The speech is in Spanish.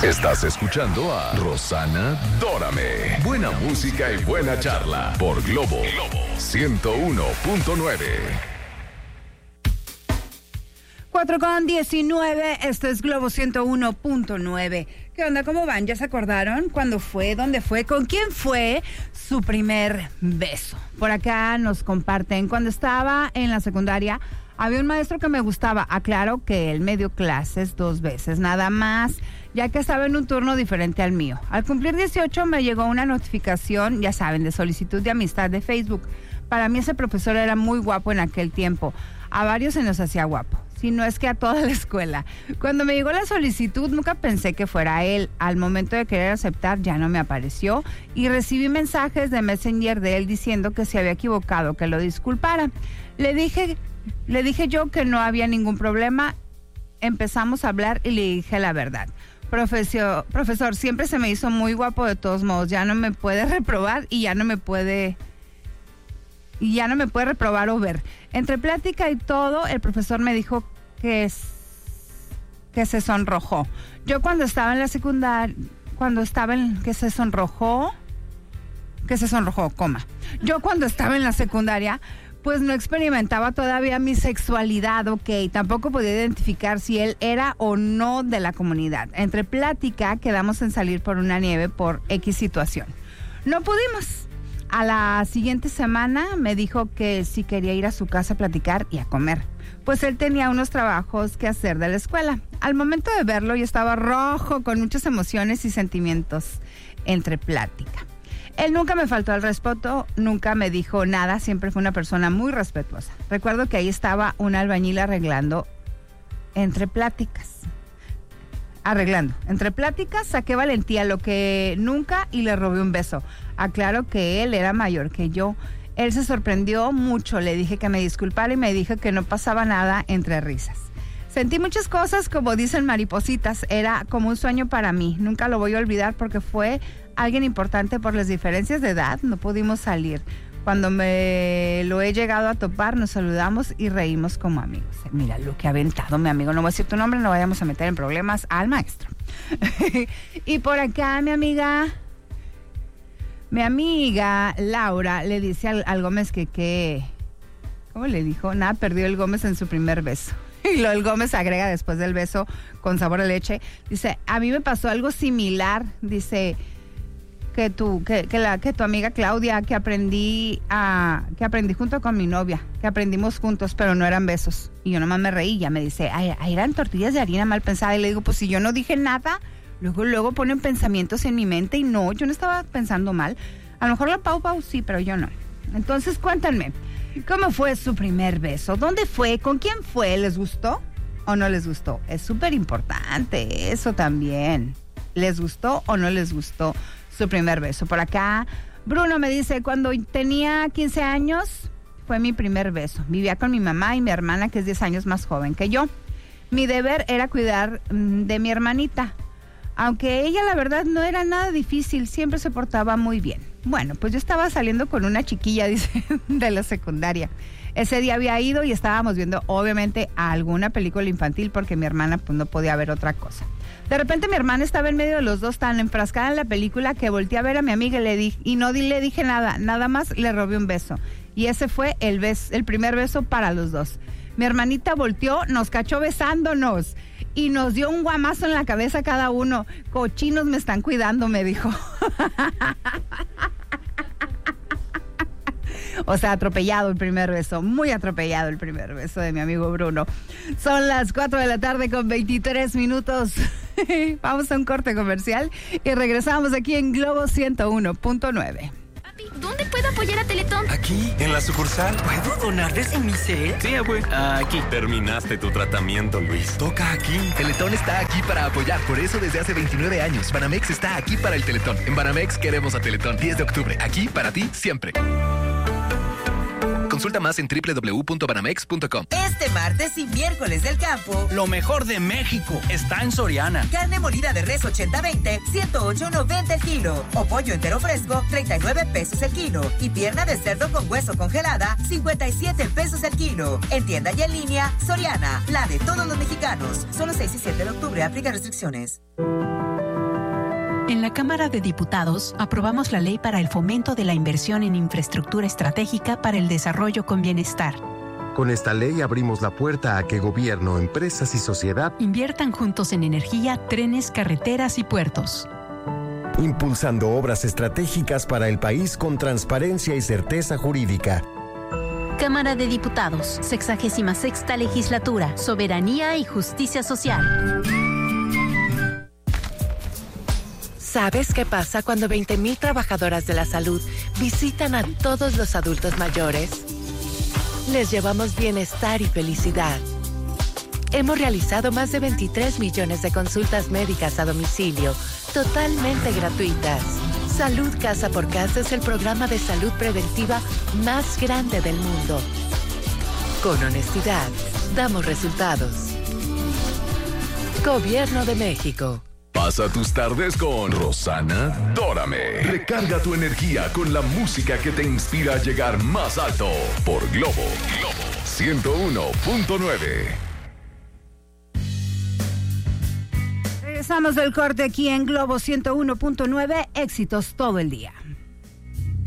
Estás escuchando a Rosana Dórame. Buena música y buena charla por Globo 101.9. 4:19, esto es Globo 101.9. ¿Qué onda? ¿Cómo van? ¿Ya se acordaron? ¿Cuándo fue? ¿Dónde fue? ¿Con quién fue su primer beso? Por acá nos comparten. Cuando estaba en la secundaria, había un maestro que me gustaba. Aclaro que él me dio clases 2 veces, nada más, ya que estaba en un turno diferente al mío. Al cumplir 18 me llegó una notificación, ya saben, de solicitud de amistad de Facebook. Para mí ese profesor era muy guapo en aquel tiempo. A varios se nos hacía guapo, si no es que a toda la escuela. Cuando me llegó la solicitud, nunca pensé que fuera él. Al momento de querer aceptar, ya no me apareció y recibí mensajes de Messenger de él diciendo que se había equivocado, que lo disculpara. Le dije yo que no había ningún problema. Empezamos a hablar y le dije la verdad. Profesor, siempre se me hizo muy guapo de todos modos. Ya no me puede reprobar y ya no me puede reprobar o ver. Entre plática y todo, el profesor me dijo que se sonrojó. Yo cuando estaba en la secundaria, Yo cuando estaba en la secundaria, pues no experimentaba todavía mi sexualidad, tampoco podía identificar si él era o no de la comunidad. Entre plática quedamos en salir por una nieve por X situación. No pudimos. A la siguiente semana me dijo que sí quería ir a su casa a platicar y a comer, pues él tenía unos trabajos que hacer de la escuela. Al momento de verlo yo estaba rojo, con muchas emociones y sentimientos entre plática. Él nunca me faltó al respeto, nunca me dijo nada, siempre fue una persona muy respetuosa. Recuerdo que ahí estaba un albañil arreglando entre pláticas, saqué valentía, lo que nunca, y le robé un beso. Aclaro que él era mayor que yo. Él se sorprendió mucho, le dije que me disculpara y me dijo que no pasaba nada, entre risas. Sentí muchas cosas, como dicen maripositas, era como un sueño para mí. Nunca lo voy a olvidar porque fue alguien importante. Por las diferencias de edad no pudimos salir. Cuando me lo he llegado a topar, nos saludamos y reímos como amigos. Mira lo que ha aventado mi amigo. No voy a decir tu nombre, no vayamos a meter en problemas al maestro. Y por acá mi amiga Laura le dice al Gómez que ¿cómo le dijo? Nada, perdió el Gómez en su primer beso. Y el Gómez agrega después del beso con sabor a leche. Dice, a mí me pasó algo similar. Dice que tu amiga Claudia, que aprendí junto con mi novia, que aprendimos juntos, pero no eran besos. Y yo nomás me reí, ya me dice, ay, eran tortillas de harina mal pensadas. Y le digo, pues si yo no dije nada, luego ponen pensamientos en mi mente y no, yo no estaba pensando mal. A lo mejor la Pau sí, pero yo no. Entonces cuéntenme, ¿cómo fue su primer beso? ¿Dónde fue? ¿Con quién fue? ¿Les gustó o no les gustó? Es súper importante eso también. ¿Les gustó o no les gustó su primer beso? Por acá, Bruno me dice, cuando tenía 15 años, fue mi primer beso. Vivía con mi mamá y mi hermana, que es 10 años más joven que yo. Mi deber era cuidar de mi hermanita. Aunque ella, la verdad, no era nada difícil, siempre se portaba muy bien. Bueno, pues yo estaba saliendo con una chiquilla, dice, de la secundaria. Ese día había ido y estábamos viendo, obviamente, alguna película infantil, porque mi hermana, pues, no podía ver otra cosa. De repente mi hermana estaba en medio de los dos, tan enfrascada en la película, que volteé a ver a mi amiga y no le dije nada más le robé un beso. Y ese fue el primer beso para los dos. Mi hermanita volteó, nos cachó besándonos y nos dio un guamazo en la cabeza cada uno. Cochinos me están cuidando, me dijo. O sea, atropellado el primer beso, muy atropellado el primer beso de mi amigo Bruno. Son las 4 de la tarde con 23 minutos. Vamos a un corte comercial y regresamos aquí en Globo 101.9. ¿Dónde puedo apoyar a Teletón? Aquí, en la sucursal. ¿Puedo donar desde mi cel? Sí, abue. Aquí. Terminaste tu tratamiento, Luis. Toca aquí. Teletón está aquí para apoyar. Por eso, desde hace 29 años, Banamex está aquí para el Teletón. En Banamex queremos a Teletón. 10 de octubre. Aquí para ti, siempre. Consulta más en www.banamex.com. Este martes y miércoles del campo, lo mejor de México está en Soriana. Carne molida de res 80-20, 108.90 el kilo. O pollo entero fresco, 39 pesos el kilo. Y pierna de cerdo con hueso congelada, 57 pesos el kilo. En tienda y en línea, Soriana, la de todos los mexicanos. Solo 6 y 7 de octubre, aplica restricciones. En la Cámara de Diputados aprobamos la ley para el fomento de la inversión en infraestructura estratégica para el desarrollo con bienestar. Con esta ley abrimos la puerta a que gobierno, empresas y sociedad inviertan juntos en energía, trenes, carreteras y puertos. Impulsando obras estratégicas para el país con transparencia y certeza jurídica. Cámara de Diputados, 66ª Legislatura, Soberanía y Justicia Social. ¿Sabes qué pasa cuando 20,000 trabajadoras de la salud visitan a todos los adultos mayores? Les llevamos bienestar y felicidad. Hemos realizado más de 23 millones de consultas médicas a domicilio, totalmente gratuitas. Salud Casa por Casa es el programa de salud preventiva más grande del mundo. Con honestidad, damos resultados. Gobierno de México. Pasa tus tardes con Rosana Dórame. Recarga tu energía con la música que te inspira a llegar más alto por Globo 101.9. Regresamos del corte aquí en Globo 101.9, éxitos todo el día.